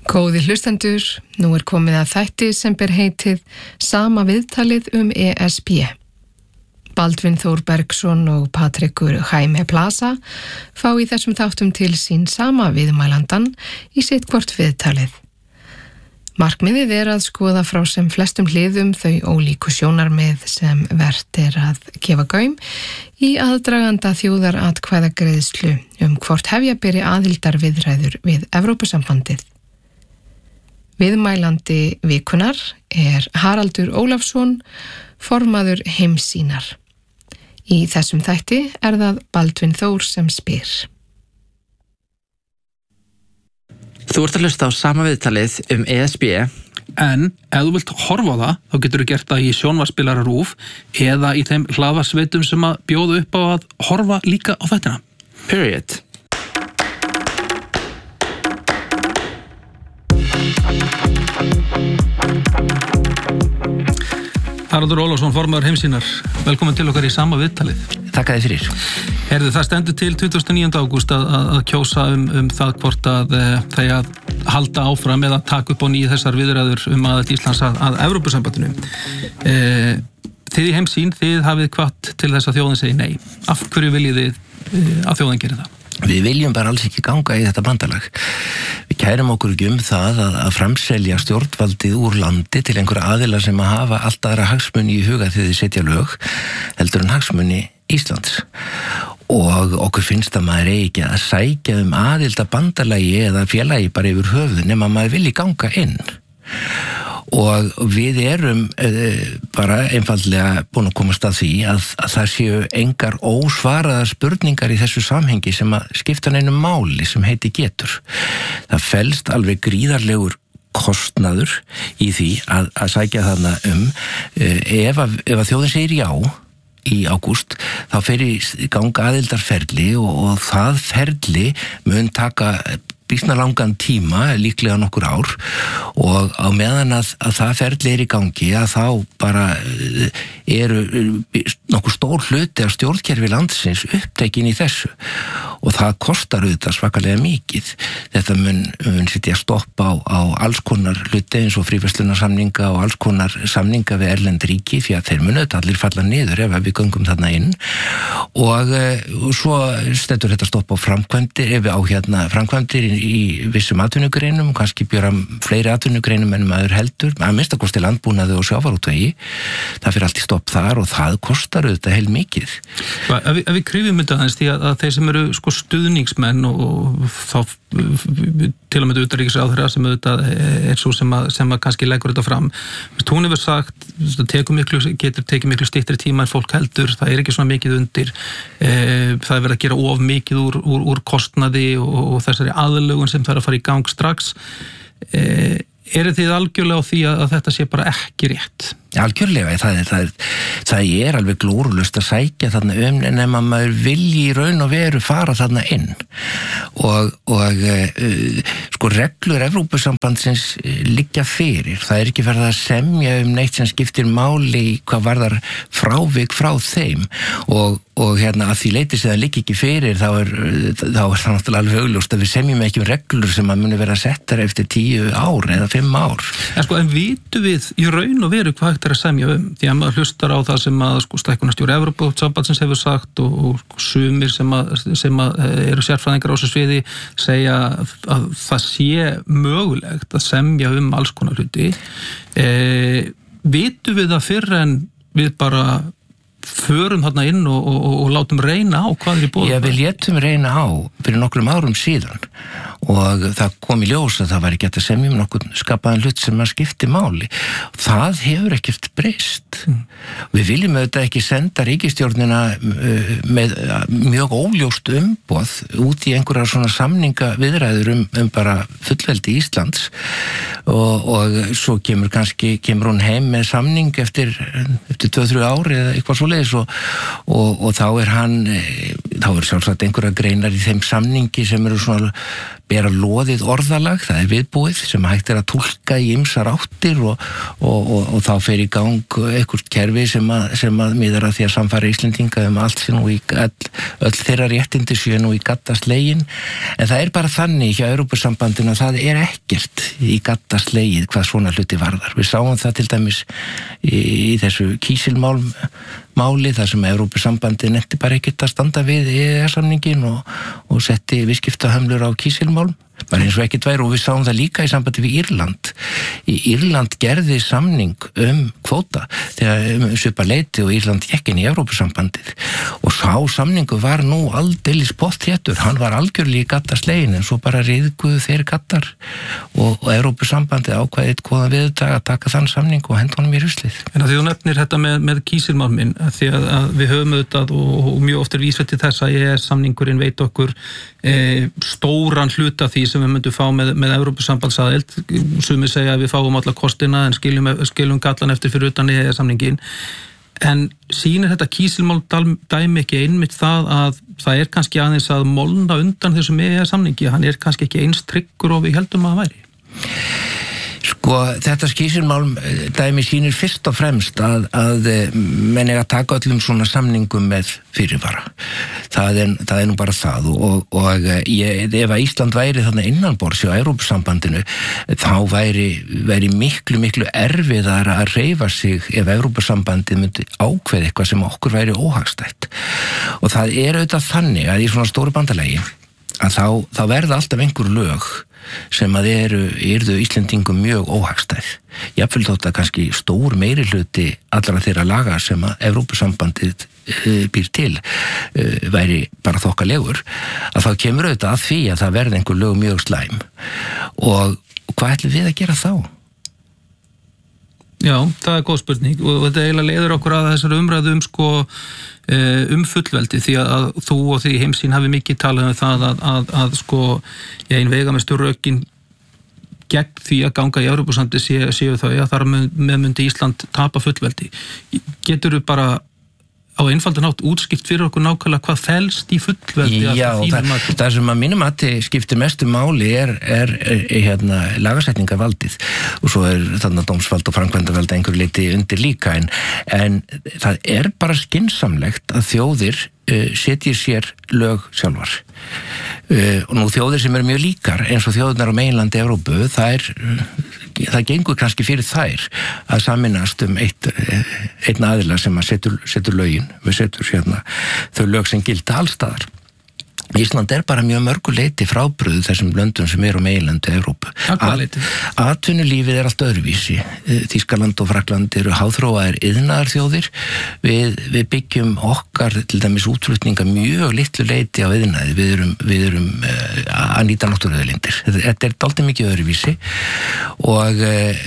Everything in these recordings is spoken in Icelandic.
Góðir hlustendur, nú komið að þætti sem ber heitið Sama viðtalið ESB. Baldvin Þór Bergsson og Patrikur Jaime Plaza fá í þessum þáttum til sín sama viðmælandan í sitt hvort viðtalið. Markmiðið að skoða frá sem flestum hliðum þau ólíku sjónarmið sem vert að gefa gaum í aðdraganda þjóðaratkvæðagreiðslu hvort hefja beri aðildarviðræður við Evrópusambandið. Viðmælandi vikunar Haraldur Ólafsson, formaður Heimssýnar. Í þessum þætti það Baldvin Þór sem spyr. Þú ert að hlusta á sama viðtalið ESB. En ef þú vilt horfa á það, þá getur þú gert það í sjónvarpsspilara RÚV eða í þeim hlaðvarpsveitum sem að bjóða upp á að horfa líka á þættina. Period. Haraldur Ólafsson, formaður Heimssýnar, velkomin til okkar í sama viðtalið. Þakka þér fyrir. Það stendur til 29. ágúst að kjósa það hvort að þeir að halda áfram eða taka upp á nýju þessar viðræður aðild Íslands að Evrópusambandinu. Þið í Heimssýn, þið hafið hvatt til þess að þjóðin segi nei. Af hverju viljið þið að þjóðin geri það? Við viljum bara alls ekki ganga í þetta bandalag. Við kærum okkur ekki það að framselja stjórnvaldið úr landi til einhverja aðila sem að hafa allt aðra hagsmuni í huga þegar þið setja lög heldur en hagsmuni Íslands. Og okkur finnst að maður ekki að sækja aðild að bandalagi eða félagi bara yfir höfuð nema maður vilji ganga inn. Og við bara einfaldlega búin að komast að því að það séu engar ósvaraðar spurningar í þessu samhengi sem að skipta neinu máli sem heiti getur. Það felst alveg gríðarlegur kostnaður í því að sækja þarna ef að þjóðin segir já í ágúst, þá fer í gang aðildarferli og það ferli mun taka býsna langan tíma, líklega nokkur ár og á meðan að það ferli í gangi að þá bara nokkur stór hluti af stjórnkerfi landsins upptekin í þessu og það kostar auðvitað svakalega mikið. Þetta mun setja stopp á alls konar hluti eins og fríverslunarsamninga og alls konar samninga við erlend ríki því að þeir mun auðvitað allir falla niður ef við göngum þarna inn og svo stendur þetta stopp á framkvæmdir ef við á framkvæmdir í vissum atvinnugreinum, kannski bjóra fleiri atvinnugreinum en maður heldur, að minnstakosti landbúnaði og sjávarútvegi, það fyrir allt í stopp þar og það kostar auðvitað heil mikið. Ef við kryfjum þetta aðeins því að þeir sem eru stuðningsmenn og þá til og með utanríkisráðherra sem auðvitað svo sem að kannski leggur þetta fram. Hún hefur sagt, getur tekið miklu styttri tíma en fólk heldur, það ekki svona mikið undir, það verið að gera of mikið úr kostnaði og þessari aðlögun sem þarf að fara í gang strax. Þið algjörlega á því að þetta sé bara ekki rétt? Algjörlega, það alveg glórulaust að sækja þarna nema maður vilji í raun og veru fara þarna inn og reglur Evrópusambandsins liggja fyrir, það ekki verið að semja neitt sem skiptir máli hvað varðar frávik frá þeim og að því leyti sem það liggi ekki fyrir þá það náttúrulega alveg augljóst að við semjum ekki reglur sem að muni vera settar eftir 10 ár eða 5 ár. En vitum við í raun og veru hvað hægt að semja því að maður hlustar á það sem að stækkunarstjóri Evrópusambandsins hefur sagt og sumir sem að eru sérfræðingar á þessu sviði segja að það sé mögulegt að semja alls konar hluti. Vitum við það fyrr en við bara förum þarna inn og látum reyna á hvað í boði? Já, við létum reyna á fyrir nokkrum árum síðan og það kom í ljós að það var ekki hægt að semja nokkur skapaðan hlut sem að skipti máli. Það hefur ekkert breyst. Við viljum auðvitað ekki senda ríkisstjórnina með mjög óljóst umboð út í einhverjar svona samningaviðræður bara fullveldi Íslands og svo kemur hún heim með samning eftir 2-3 ár eða eitthvað svoleiðis og þá sjálfsagt einhverjar greinar í þeim samningi sem eru svona bera loðið orðalag, það viðbúið sem hægt að túlka í ýmsar áttir og þá fer í gang eitthvað kerfi sem að miðar að því að samfara Íslendinga allt sem nú í öll þeirra réttindi séu nú í gaddaslegin, en það bara þannig hjá Evrópusambandinu að það ekkert í gaddaslegið hvað svona hluti varðar. Við sáum það til dæmis í þessu kísilmáli þar sem Evrópusambandið nefndi bara ekkert að standa við EES-samningin og setti viðskiptahömlur á kísilmálm, bara eins og ekkert væri, og við sáum það líka í sambandi við Írland. Írland gerði samning kvóta þegar svipa leiti og Írland gekk inn í Evrópusambandið og sá samningu var nú aldeilis pottþéttur, hann var algjörlega í gaddaslegin, en svo bara riðguðu þeir gaddar og Evrópusambandið ákveðið góðan viðdag að taka þann samning og henda honum í ruslið. En að því þú nefnir þetta með kísilmálminn, því að við höfum auðvitað og mjög oft vísað til þess að EES-samningurinn veit okkur stóran hluta því sem við myndum fá með Evrópusambandsaðild. Sumir segja að við fáum alla kostina en skiljum gallan eftir fyrir utan EES-samningin. En sýnir þetta kísilmál dæmi ekki einmitt það að það kannski aðeins að molna undan þessum EES-samningi, hann kannski ekki eins tryggur og við heldum að það væri? Sko, þetta kísilmál dæmi sýnir fyrst og fremst að menn að taka öllum svona samningum með fyrirvara. Það nú bara það og ef að Ísland væri þarna innanborðs hjá Evrópusambandinu þá væri miklu erfiðar að hreyfa sig ef Evrópusambandið myndi ákveða eitthvað sem okkur væri óhagstætt. Og það auðvitað þannig að í svona stóru bandalagi að þá verða alltaf einhver lög sem að yrðu Íslendingum mjög óhagstæð. Jafnvel þótt að kannski stór meirihluti allra þeirra laga sem að Evrópusambandið býr til væri bara þokkalegur, að þá kemur auðvitað að því að það verði einhver lög mjög slæm. Og hvað ætlum við að gera þá? Já, það góð spurning og þetta eiginlega leiður okkur að þessari umræðu fullveldi, því að þú og því heimsín hafi mikið talað það að ein veigamestu rökin gegn því að ganga í Evrópusambandið séu þau að þar með myndi Ísland tapa fullveldi. Geturðu bara á einfaldan hátt útskipt fyrir okkur nákvæmlega hvað felst í fullveldi? Já, það sem að mínum mati skiptir mestu máli er lagasetningarvaldið og svo þannig dómsvald og framkvæmdavald einhver leiti undir líka, en það bara skynsamlegt að þjóðir setji sér lög sjálfar. Og nú þjóðir sem mjög líkar eins og þjóðirnar á meginlandi Evrópu, það gengur kannski fyrir þær að saminast einn aðila sem að setur lögin, við setur þau lög sem gilda allstaðar. Ísland bara mjög mörgu leiti frábrugðið þessum löndum sem á meginlandi Evrópu. Atvinnulífið allt öðruvísi. Þýskaland og Frakkland eru háþróaðir iðnaðarþjóðir. Við byggjum okkar til dæmis útflutninga mjög litlu leiti á iðnaði. Við erum að nýta náttúruauðlindir. Þetta dálítið mikið öðruvísi og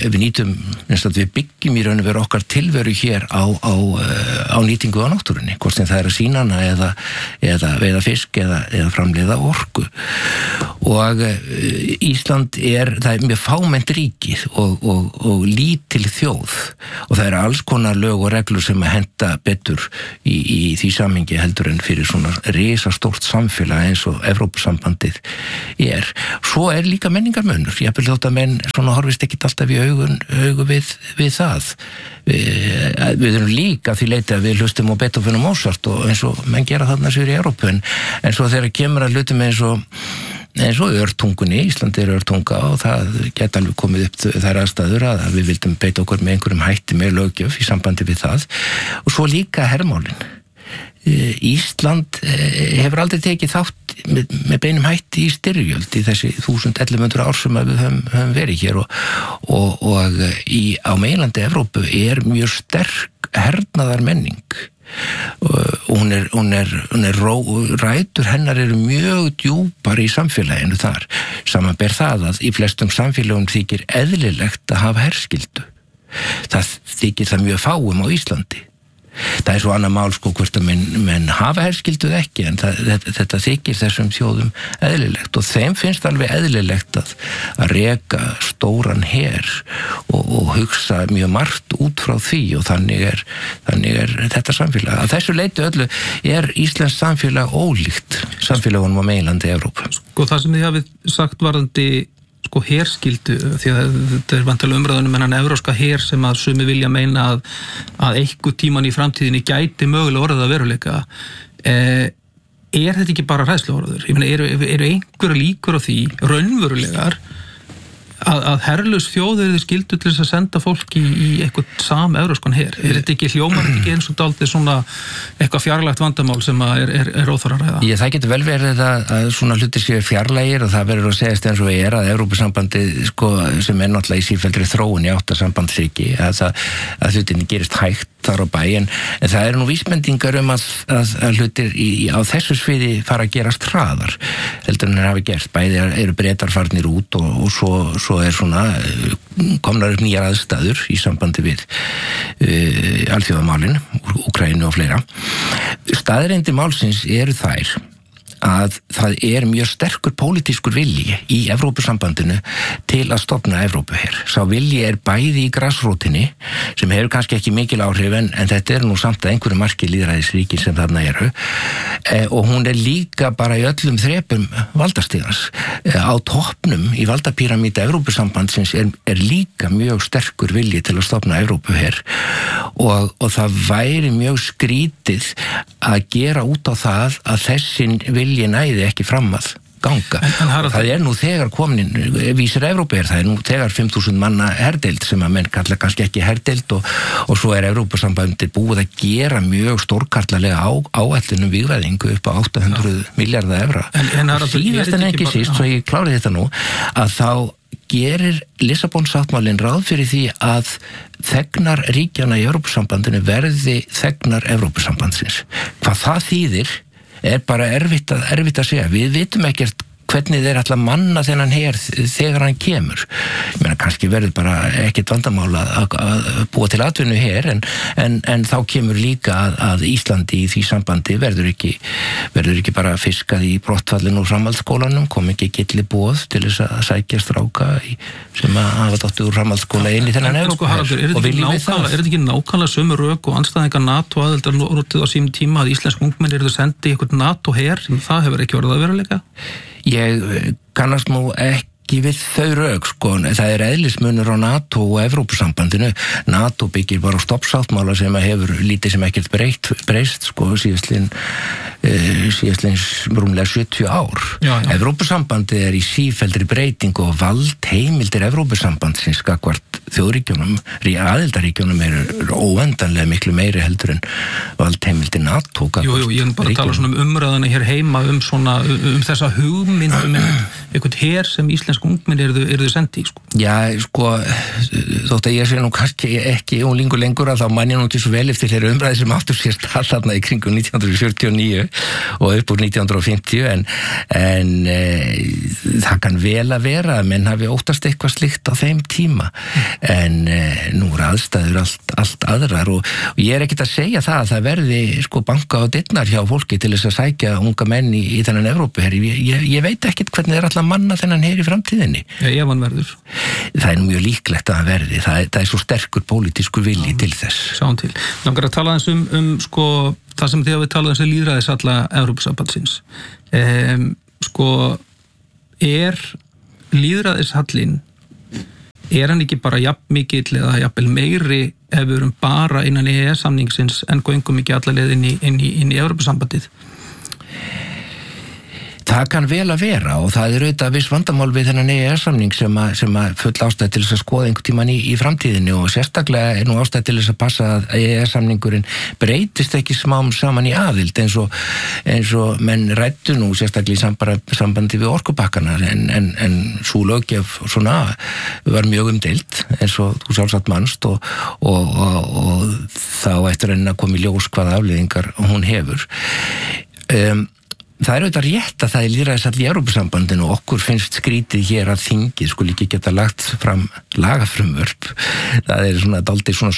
við byggjum í raun og veru okkar tilveru hér á nýtingu á náttúrunni, hvort sem það að sýna hana eða veiða fisk eða framleiða orku. Og Ísland það mjög fámennt ríki og lítil þjóð og það alls konar lög og reglur sem að henta betur í því samhengi heldur en fyrir svona risastórt samfélag eins og Evrópusambandið Svo líka menningarmunur. Ég vil þótt að menn svona horfist ekkit alltaf í augu við það. Við erum líka því leiti að við hlustum á Beethoven og Mozart og eins og menn gera þarna sér í Evrópu, en svo þegar kemur að hlutum eins og örtungunni, Ísland örtunga og það geta alveg komið upp þær aðstæður að við vildum beita okkur með einhverjum hætti með löggjöf í sambandi við það og svo líka hermálin. Ísland hefur aldrei tekið þátt með beinum hætti í styrjöld í þessi 1100 ár sem við höfum verið hér og á meginlandi Evrópu mjög sterk hernaðar menning og rætur hennar eru mjög djúpar í samfélaginu þar. Samanber það að í flestum samfélagum þykir eðlilegt að hafa herskyldu. Það þykir það mjög fáum á Íslandi. Það svo annað mál sko hvort að menn hafa herskilduð ekki en þetta þykir þessum þjóðum eðlilegt og þeim finnst alveg eðlilegt að reka stóran her og hugsa mjög margt út frá því og þannig er þetta samfélag. Að þessu leyti öllu íslenskt samfélag ólíkt samfélagunum á meginlandi Evrópu. Sko það sem þið hafið sagt varðandi sko herskildu, því að þetta vantilega umræðunum en evrópska her sem að sumi vilja meina að einhver tíman í framtíðinni gæti mögulega orðið að veruleika. Þetta ekki bara hræðsluorður? Ég meina, eru einhverja líkur á því, raunverulegar, að herlaus þjóð eru þið skildu til þess að senda fólk í eitthvað evrópskan her? Þetta ekki hljómar ekki eins og dálítið svona eitthvað fjarlægt vandamál sem er óþarfa að ræða? Það getur vel verið að svona hlutir séu fjarlægir og það verður að segjast eins og að Evrópusambandið sko, sem náttúrulega í sífelldri þróun í áttasambandsríki að hlutinni gerist hægt þar á bæ en það nú vísbendingar að hlutir á þessu sviði fara að gerast hraðar heldur en þeir hafi gert. Bæði eru Bretar farnir út og svo svona komnar upp nýjar aðstæður í sambandi við alþjóðamálin, Úkraínu og fleira. Staðreyndir málsins eru þær að það mjög sterkur pólitískur vilji í Evrópusambandinu til að stofna Evrópuher. Sá vilji bæði í grassrótinni sem hefur kannski ekki mikil áhrif en þetta nú samt að einhverju marki lýðræðisríki sem þarna eru og hún líka bara í öllum þrepum valdastigans. Á toppnum í valdapíramída Evrópusambandsins líka mjög sterkur vilji til að stofna Evrópuher og það væri mjög skrítið að gera út á það að þessin vilji næði ekki fram að ganga. Það nú þegar komin vísir Evrópuher, það nú þegar 5.000 manna herdeild sem að menn kalla kannski ekki herdeild og svo Evrópusambandið búið að gera mjög stórkarlalega áætlunum vígvæðingu upp á 800 milljarða evra. Síðast en ekki síst, svo ég klári þetta nú, að þá gerir Lissabon-sáttmálinn ráð fyrir því að þegnar ríkjana í Evrópusambandinu verði þegnar Evrópusambandsins. Hvað það þýðir bara erfitt að segja. Við vitum ekkert hvernig þeir ætla að manna þennan her þegar hann kemur. Ég meina, kannski verður bara ekkert vandamál að búa til atvinnu her en þá kemur líka að Íslandi í því sambandi verður ekki bara fiskað í brottfallinu úr framhaldsskólanum, kom ekki gilli boð til þess að sækja stráka sem að hafa dotið úr framhaldsskóla inn í þennan Evrópuher og viljum við það. Þetta ekki nákvæmlega sömu rök og andstæðingar NATO aðeldar notið á sínum tíma að íslensk ungmenn eru sendið í eitthvað NATO-her sem það hefur ekki orðið að veruleika? Ég kannast nú ekki við þau rök, sko. Það eðlismunur á NATO og Evrópusambandinu. NATO byggir bara á stoppsáttmála sem hefur lítið sem ekkert breyst, sko, síðastlinn rúmlega 70 ár. Já. Evrópusambandið í sífelldri breytingu og valdheimildir Evrópusambandsins gagnvart þjóðríkjunum, aðildarríkjunum óendanlega miklu meiri heldur en valdheimildir NATO. Jú, ég bara tala svona umræðana hér heima þessa hugmynd eitthvað her sem íslensk ungmenn eru sendi í, sko. Já, sko, þótt að ég sé nú kannski ekki unglingur lengur að þá man ég nú ekki svo vel eftir þeirra umræði sem áttur sér stað þarna í kringum 1949 og upp úr 1950 en það kann vel að vera að menn hafi óttast eitthvað slíkt á þeim tíma en nú aðstæður allt aðrar og ég ekkert að segja það að það verði sko banka á dyrnar hjá fólki til þess að sækja unga menn í þennan Evrópuher. Ég veit ekkert hvernig þeir ætla að manna þennan her í framtíðinni. Ef hann verður. Það nú mjög líklegt að hann verði. Það svo sterkur pólitískur vilji til þess. Sjáum til. Langar að tala eins sko það sem þið hafið talað eins lýðræðis alla Evrópusambandsins. Sko lýðræðishallinn hann ekki bara jafn mikill eða jafnvel meiri ef við erum bara innan EES-samningsins en göngum ekki alla leið inn í Evrópusambandið? Það kann vel að vera og það auðvitað viss vandamál við þennan EES-samning sem að full ástæð til þess að skoða einhvern tímann í framtíðinni og sérstaklega nú ástæð til þess að passa að EES-samningurinn breytist ekki smám saman í aðild eins og menn ræddu nú sérstaklega í sambandi við orkupakkana en sú löggjöf svona var mjög umdeild eins og þú sjálfsagt manst og þá eftir að koma í ljós hvaða afleiðingar hún hefur. það auðvitað rétt að það lýðræðisall í Evrópusambandinu og okkur finnst skrítið hér að þingið skuli ekki geta lagt fram lagafrumvörp. Það svona dálítið svona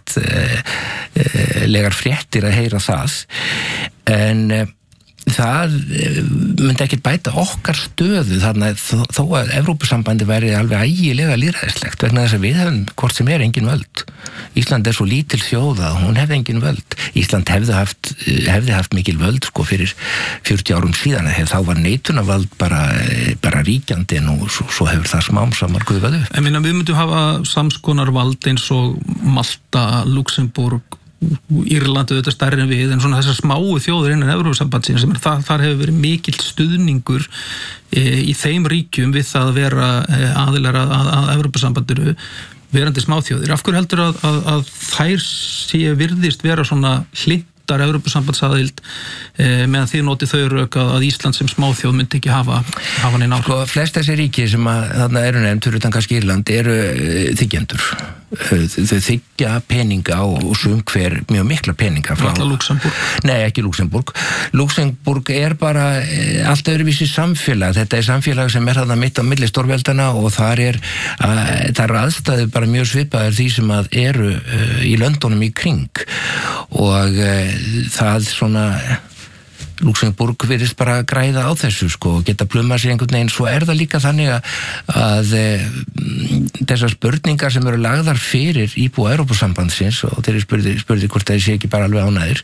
sovjetlegar fréttir að heyra það. En það myndi ekki bæta okkar stöðu þannig að þó að Evrópusambandi væri alveg ægilega lýðræðislegt vegna þess að við hefum hvort sem engin völd. Ísland svo lítil þjóð að hún hefði engin völd. Ísland hefði haft mikil völd sko fyrir 40 árum síðan þá var neitunarvald bara ríkjandi og svo hefur það smám saman gufað upp. Við myndum hafa samskonar vald eins og Malta, Luxemburg, Írland auðvitað stærri en við, en svona þessar smáu þjóður innan Evrópusambandsins sem þar hefur verið mikill stuðningur í þeim ríkjum við það að vera aðilar að Evrópusambandinu verandi smáþjóðir. Af hverju heldur að þær séu virðist vera svona hlintar Evrópusambandsaðild meðan þið notið þau rök að Ísland sem smáþjóð myndi ekki hafa neina áhrif? Flest þessi ríki sem þarna eru nefnd fyrir utan kannski Írland eru þiggjendur. Þau þiggja peninga og sum hver mjög mikla peninga frá Luxemburg? Nei, ekki Luxemburg. Luxemburg bara allt öðruvísi samfélag. Þetta samfélag sem þarna mitt á milli stórveldana og þar eru aðstæður bara mjög svipaðar því sem að eru í löndunum í kring og það svona Luxemburg virðist bara græða á þessu sko og geta plumað sér einhvern veginn. Svo það líka þannig að þessar spurningar sem eru lagðar fyrir íbúa Evrópusambandsins og þeir spurði hvort það sé ekki bara alveg ánægðir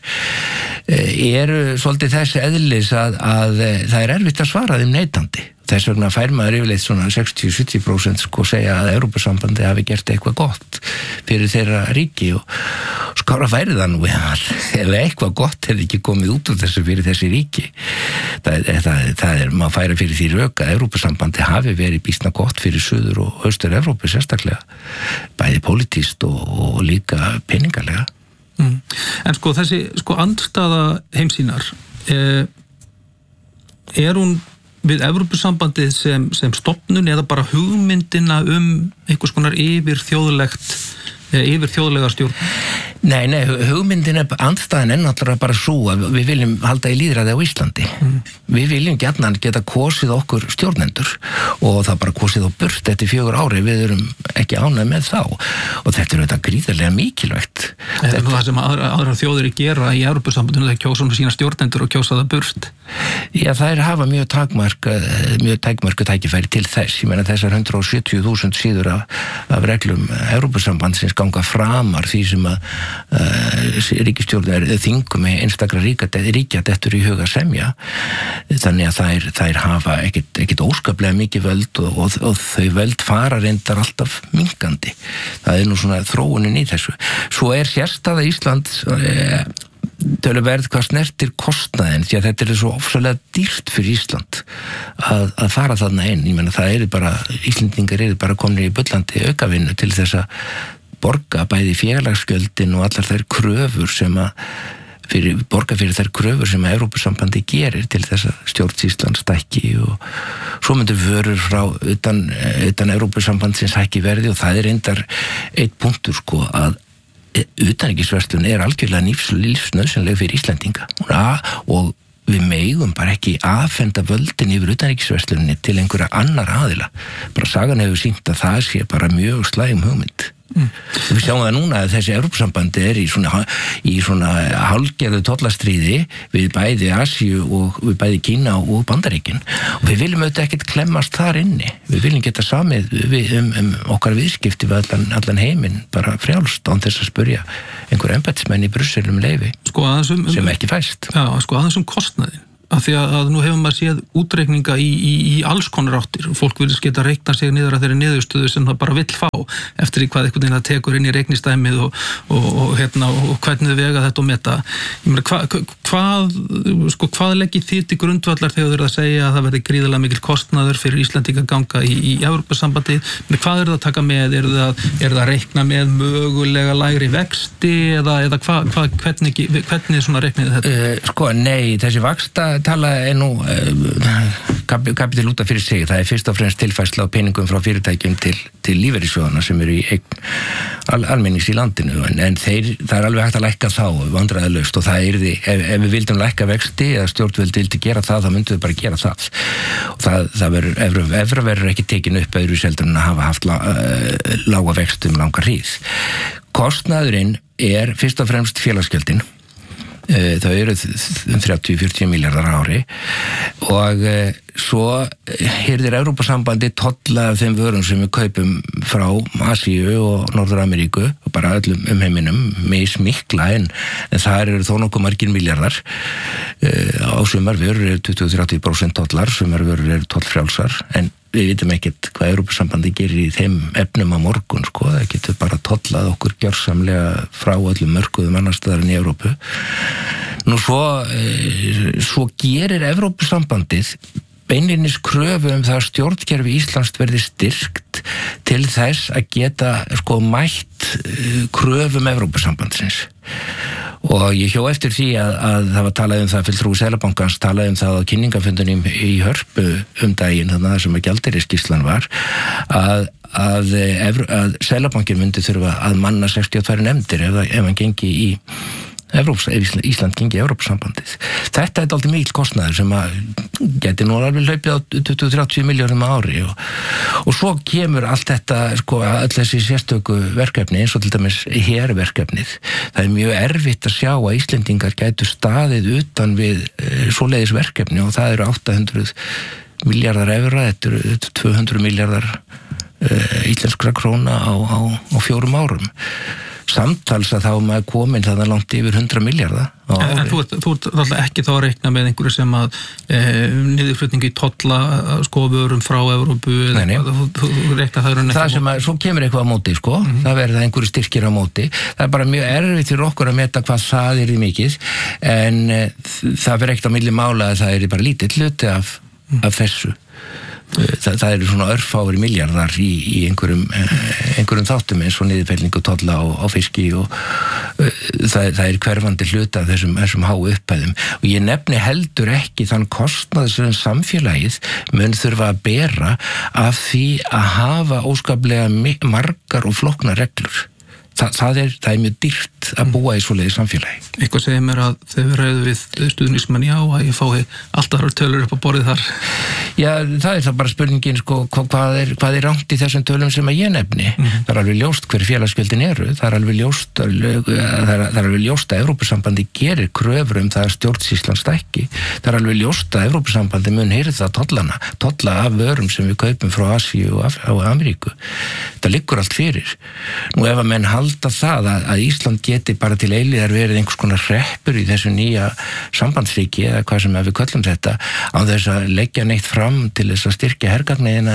eru svolítið þess eðlis að það erfitt að svara þeim neitandi. Þess vegna fær maður yfirleitt svona 60-70% sko segja að Evrópusambandi hafi gert eitthvað gott fyrir þeirra ríki og skára færi það nú ef eitthvað gott ekki komið út úr þessu fyrir þessi ríki. Það maður færa fyrir því rök að Evrópusambandi hafi verið býsna gott fyrir Suður og Austur Evrópu sérstaklega, bæði pólitískt og líka peningalega. En sko þessi andstaða heimsýnar hún við Evrópusambandið sem stofnun eða bara hugmyndina einhvers konar yfirþjóðlega stjórn? Nei, hugmyndin andstæðan náttúrulega bara svo að við viljum halda í lýðræði á Íslandi. Við viljum gjarnan geta kosið okkur stjórnendur og það bara kosið á burt eftir 4 ári, við erum ekki ánægð með þá og þetta auðvitað gríðarlega mikilvægt. Það sem aðrar þjóðir gera í Evrópusambandinu þegar kjósa sína stjórnendur og kjósa það burt? Já, það hafa mjög takmörku tækifæri til þess. Ég meina þessar 170.000 síður af reglum Evrópusambandsins ganga framar því sem að ríkisstjórnar þingum með einstakra ríkja dettur í huga semja, þannig að þær hafa ekkit óskaplega mikið völd og þau völd fara reyndar alltaf minkandi. Það nú svona þróunin í þessu. Svo sérstaða Íslands töluverð hvað snertir kostnaðin því að þetta svo ofsalega dýrt fyrir Ísland að fara þarna inn. Ég meina það Íslendingar bara komnir í bullandi aukavinnu til þess að borga bæði félagsgjöldin og allar þær kröfur sem að borga fyrir þær kröfur sem að Evrópusambandi gerir til þess að stjórnsýslan stækki og svo myndir vörur frá utan Evrópusambandsins hækki verði og það reyndar eitt punktur sko að utanríkisverslun algjörlega lífsnauðsynleg fyrir Íslendinga og við megum bara ekki afhenda völdin yfir utanríkisverslunni til einhverja annar aðila. Bara sagan hefur sýnt að það sé bara mjög slæm hugmynd. Við sjáum það núna að þessi Evrópusambandi í svona hálfgerðu tollastríði við bæði Asíu og við bæði Kína og Bandaríkin og við viljum auðvitað ekkert klemmast þar inni. Við viljum geta samið okkar viðskipti við allan heiminn bara frjálst án þess að spurja einhver embættismenn í Brussel leyfi sem ekki fæst. Já, aðeins kostnaðin. Af því að nú hefur maður séð útreikninga í alls konar áttir. Fólk vil geta reikna sig niður að þeirri niðurstöðu sem það bara vill fá eftir hvað einhvern veginn það tekur inn í reiknistæmið og hvernig þau vega þetta og meta. Ég meina, hvað leggið þið til grundvallar þegar þau eru að segja að það verði gríðarlega mikil kostnaður fyrir Íslendinga ganga í Evrópusambandið? Hvað það að taka með? Það að reikna með mögulega lægri vexti eða hvernig svona reiknið þetta? Nei, þessi vaxta tala nú kapital út af fyrir sig, það fyrst og fremst tilfærsla á peningum frá fyrirtækjum til lífeyrissjóðana sem eru í eign almennings í landinu, en það alveg hægt að lækka þá vandræðalaust, og það yrði, ef við vildum lækka vexti eða stjórnvöld vildi gera það, þá myndum við bara gera það, og það verður ekki tekin upp öðru seldur en að hafa haft lága vexti langa hríð. Kostnaðurinn fyrst og fremst félagsgjöldin. Það eru 30-40 miljardar á ári, og svo hirðir Evrópusambandi tolla af þeim vörum sem við kaupum frá Asíu og Norður-Ameríku og bara öllum heiminum, mismikla, en það eru þó nokkuð margir miljardar. Á sumar vörur eru 20-30% tollar, sumar vörur eru tollfrjálsar, en við vitum ekkert hvað Evrópusambandi gerir í þeim efnum á morgun, sko. Það getur bara tollað okkur gjörsamlega frá öllum mörkuðum annars staðar en í Evrópu. Nú svo gerir Evrópusambandið beinlínis kröfu það að stjórnkerfi Íslands verði styrkt til þess að geta mætt kröfum Evrópusambandsins. Og ég hjó eftir því að það var talað það, fulltrúi Seðlabankans talaði það á kynningafundunum í Hörpu daginn, þannig að sem að gjaldeyrisskýrslan var, að Seðlabankin myndi þurfa að manna 62 nefndir ef hann gengi í Ísland gengi í Evrópusambandið. Þetta dálítið mikill kostnaður sem að geti nú alveg hlaupið á 20-30 milljörðum á ári, og svo kemur allt þetta, öll þessi sérstöku verkefni, eins og til dæmis herverkefnið. Það mjög erfitt að sjá að Íslendingar gætu staðið utan við svoleiðis verkefni, og það eru 800 miljardar evra, þetta eru 200 miljardar íslenskra króna á 4 árum. Samtals að þá maður komin það langt yfir 100 milljarða á ári. En þú ert alltaf ekki þá að reikna með einhverju sem að niðurflutningi í tolla vörum frá Evrópu, þú reikna það ekki. Það sem að, svo kemur eitthvað á móti, það verður einhverju styrkir á móti. Það er bara mjög erfitt fyrir okkur að meta hvað það er í mikið, en það verður ekkert á milli mála að það er bara lítill hluti af þessu. Það eru svona örfáir miljardar í einhverjum þáttum eins og niðurfellingu tolla á fiski, og það er hverfandi hluta af þessum háu upphæðum, og ég nefni heldur ekki þann kostnað sem samfélagið mun þurfa að bera af því að hafa óskaplega margar og flóknar reglur. Það er mjög dýrt að búa í svoleiði samfélagi. Eitthvað segir mér að þegar við ræðum við stuðningsmenn að ég fái alltaf tölur upp á borðið þar. Já, það er það bara spurningin, hvað er rangt í þessum tölum sem að ég nefni. Það er alveg ljóst hver félagsgjöldin eru, það er alveg ljóst að Evrópusambandi gerir kröfur það að stjórnsýslan stækki. Það er alveg ljóst að Evrópusambandi mun hirða tolla af vörum sem við kaupum frá Asíu og Ameríku. Það liggur allt fyrir. Nú ef að menn halda það að Ísland geti bara til eilíðar verið einhvers konar hreppur í þessu nýja sambandsríki, eða hvað sem við köllum þetta, á þess að leggja neitt fram til þess að styrkja hergagniðina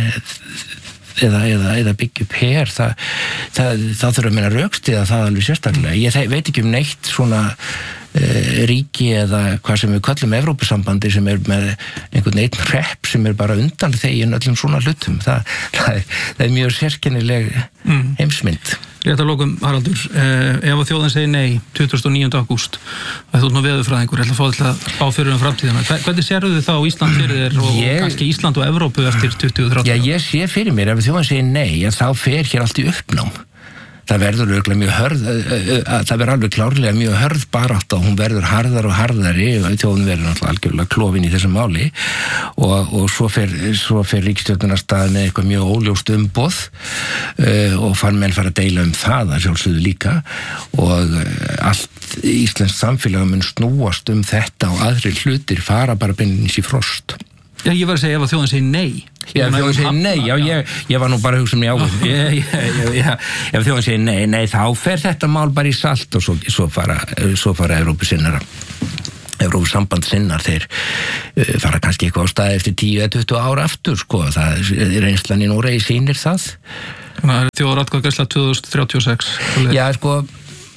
eða byggja upp her, það þurfa að meina rökstiða það alveg sérstaklega. Ég veit ekki neitt svona ríki eða hvað sem við köllum Evrópusambandi sem með einhvern einn hrepp sem bara undan þegin öllum svona hlutum. Það er mjög sérkennileg heimsmynd. Rétt að lokum, Haraldur, ef að þjóðin segir nei 29. ágúst, að þú nú veðurfræðingur, ætla að fá til að bá fyrir framtíðina. Hvernig sérðu þið þá Ísland fyrir þér og kannski Ísland og Evrópu eftir 2030? Já, ég sé fyrir mér, ef þjóðin segir nei, þá fer hér allt í uppnám. Það verður alveg klárlega mjög hörð barátta, og hún verður harðar og harðari, og þjóðin verður náttúrulega algjörlega klofin í þessum máli, og svo fer ríkisstjórnin af stað með eitthvað mjög óljóst umboð, og menn fara að deila það að sjálfsögðu líka, og allt íslenskt samfélag mun snúast þetta, og aðrir hlutir fara bara beinlínis í frost. Já, ég var að segja ef að þjóðin segir nei. Já, ef þjóðin segir nei, ég var nú bara að hugsa já. Ef þjóðin segir nei, þá fer þetta mál bara í salt, og svo fara Evrópusinnar, Evrópusambandsinnar, þeir fara kannski eitthvað á staði eftir 10-20 ára aftur, það er reynslan í Noregi sýnir það. Þannig að þjóðaratkvæðagreiðsla 2036. Já,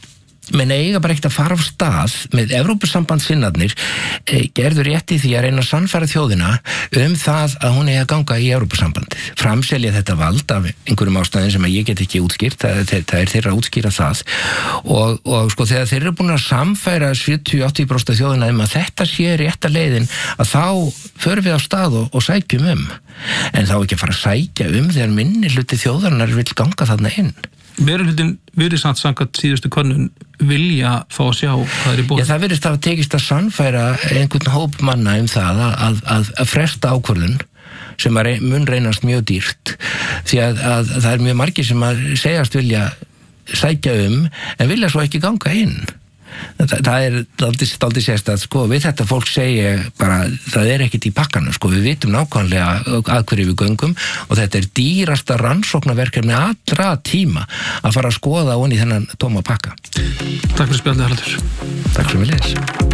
menn eiga bara ekkert að fara af stað með Evrópusambandssinnarnir gerðu rétt í því að reyna að sannfæra þjóðina það að hún eigi að ganga í Evrópusambandið. Framselja þetta vald af einhverjum ástæðum sem að ég get ekki útskýrt, það er þeirra að útskýra það og sko þegar þeir eru búin að samfæra 70-80% þjóðina að þetta sé rétta leiðin að þá förum við á stað og sækjum en þá ekki að fara að sækja þegar minni hluti þjóðarinnar vill ganga þarna inn. Meirihlutin virðist samkvæmt síðustu könnun vilja fá að sjá hvað í boði. Já, það virðist hafa tekist að sannfæra einhvern hóp manna það að fresta ákvörðun sem mun reynast mjög dýrt því að það er mjög margir sem að segjast vilja sækja en vilja svo ekki ganga inn. Það er aldrei sérst að sko við þetta fólk segja bara það er ekkert í pakkanum sko við vitum nákvæmlega að hverju við göngum og þetta er dýrasta rannsóknarverkefni allra tíma að fara að skoða onni þennan tóma pakka. Takk fyrir spjallið Haraldur. Takk fyrir mig.